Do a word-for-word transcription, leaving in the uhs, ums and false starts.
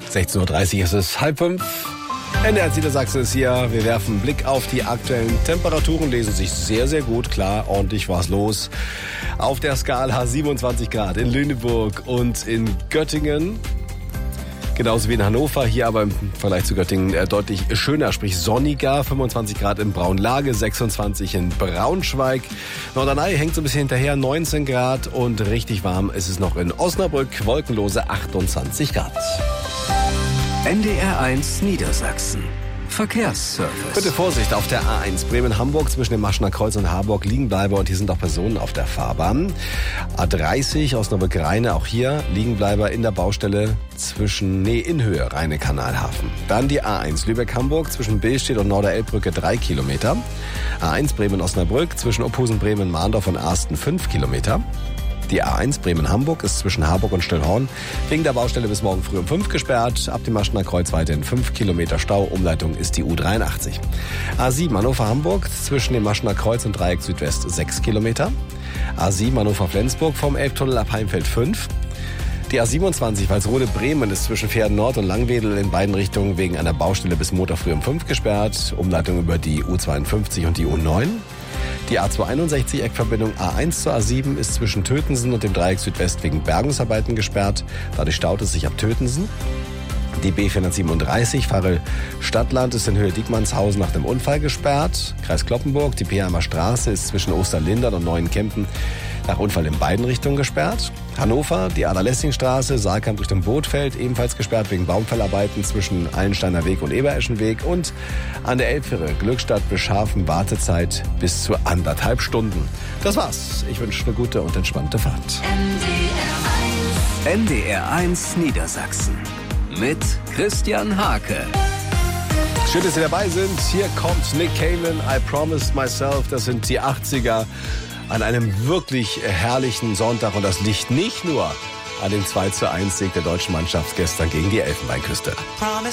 sechzehn Uhr dreißig ist es, halb fünf. N D R Niedersachsen ist hier. Wir werfen einen Blick auf die aktuellen Temperaturen. Lesen sich sehr, sehr gut. Klar, ordentlich was los. Auf der Skala siebenundzwanzig Grad in Lüneburg und in Göttingen. Genauso wie in Hannover, hier aber im Vergleich zu Göttingen äh, deutlich schöner, sprich sonniger. fünfundzwanzig Grad in Braunlage, sechsundzwanzig in Braunschweig. Norderney hängt so ein bisschen hinterher, neunzehn Grad. Und richtig warm ist es noch in Osnabrück, wolkenlose achtundzwanzig Grad. N D R eins Niedersachsen. Verkehrsservice. Bitte Vorsicht auf der A eins Bremen-Hamburg zwischen dem Maschener Kreuz und Harburg Liegenbleiber und hier sind auch Personen auf der Fahrbahn. A dreißig Osnabrück-Rheine, auch hier Liegenbleiber in der Baustelle zwischen, nee, in Höhe, Rheine-Kanalhafen. Dann die A eins Lübeck-Hamburg zwischen Billstedt und Norderelbbrücke drei Kilometer. A eins Bremen-Osnabrück zwischen Opphusen-Bremen-Mahndorf und Arsten fünf Kilometer. Die A eins Bremen-Hamburg ist zwischen Harburg und Stillhorn wegen der Baustelle bis morgen früh um fünf gesperrt. Ab dem Maschener Kreuz weiterhin fünf Kilometer Stau. Umleitung ist die U dreiundachtzig. A sieben Hannover-Hamburg zwischen dem Maschener Kreuz und Dreieck Südwest sechs Kilometer. A sieben Hannover-Flensburg vom Elbtunnel ab Heimfeld fünf. Die A siebenundzwanzig Walsrode-Bremen ist zwischen Pferden Nord und Langwedel in beiden Richtungen wegen einer Baustelle bis Montag früh um fünf gesperrt. Umleitung über die U zweiundfünfzig und die U neun. Die A zweihunderteinundsechzig Eckverbindung A eins zur A sieben ist zwischen Tötensen und dem Dreieck Südwest wegen Bergungsarbeiten gesperrt. Dadurch staut es sich ab Tötensen. Die B vierhundertsiebenunddreißig Farel-Stadtland ist in Höhe Diekmannshausen nach dem Unfall gesperrt. Kreis Cloppenburg, die Peheimer Straße ist zwischen Osterlindern und Neuenkempen nach Unfall in beiden Richtungen gesperrt. Hannover, die Adler-Lessing-Straße, Saalkamp Richtung Bootfeld, ebenfalls gesperrt wegen Baumfellarbeiten zwischen Allensteiner Weg und Ebereschenweg. Und an der Elbfirre, Glückstadt Beschafen, Wartezeit bis zu anderthalb Stunden. Das war's. Ich wünsche eine gute und entspannte Fahrt. N D R eins Niedersachsen mit Christian Hake. Schön, dass Sie dabei sind. Hier kommt Nick Cayman, I Promised Myself. Das sind die achtziger an einem wirklich herrlichen Sonntag. Und das liegt nicht nur an dem zwei zu eins Sieg der deutschen Mannschaft gestern gegen die Elfenbeinküste.